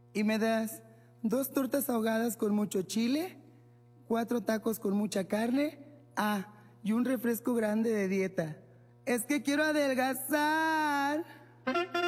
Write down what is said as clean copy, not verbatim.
Y me das 2 tortas ahogadas con mucho chile, 4 tacos con mucha carne, y un refresco grande de dieta. Es que quiero adelgazar.